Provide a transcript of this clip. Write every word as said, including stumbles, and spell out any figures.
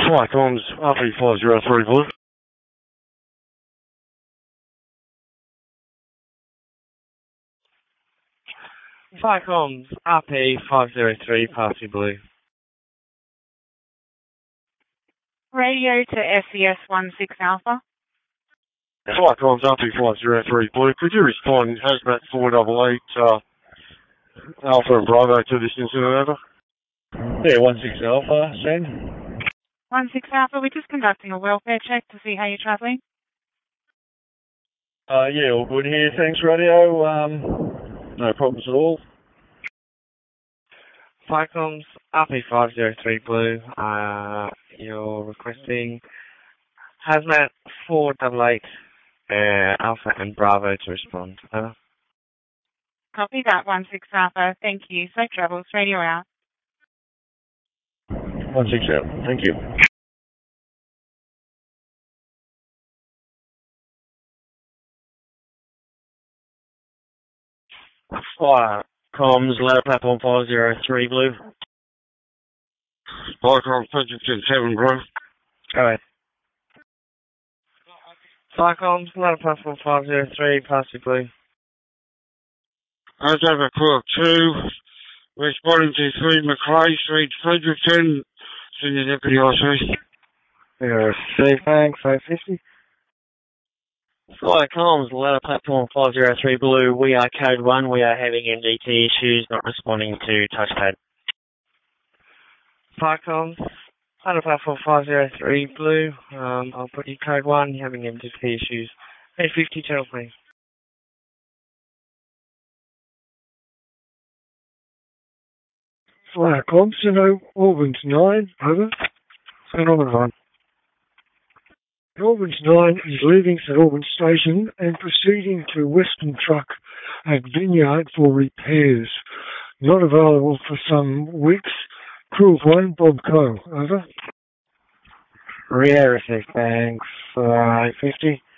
Flight comms R P five zero three Blue. Flight comms R P five zero three Party Blue. Radio to S E S one six Alpha. Flight comms R P five zero three Blue. Could you respond Hazmat four eight eight uh, Alpha and Bravo to this incident, over? Yeah, one six Alpha, send. one six Alpha, we're just conducting a welfare check to see how you're travelling. Uh, yeah, all good here, thanks radio, um, no problems at all. Flight comms R P five zero three Blue, uh, you're requesting Hazmat four eight eight uh, Alpha and Bravo to respond, over. Copy that, one six Alpha, thank you. Safe travels, radio out. one six Alpha, thank you. Flight comms ladder platform five zero three Blue. Flight comms Pension seven Blue. Go ahead. Flight comms ladder platform five zero three Party Blue. As over Quark two, responding to three McRae Street, Fredericton, Senior Deputy I C. Yeah, C, thanks, eight fifty. Flight comms ladder platform five zero three Blue, we are code one, we are having M D T issues, not responding to touchpad. Flight comms ladder platform five zero three Blue, um, I'll put you code one, you're having M D T issues. eight fifty, channel please. Flight comms, you know, Albans nine, over. Saint Albans nine. Albans nine is leaving Saint Albans Station and proceeding to Western Truck at Vineyard for repairs. Not available for some weeks. Crew of one, Bob Coe, over. Rio received, thanks, uh, eight fifty.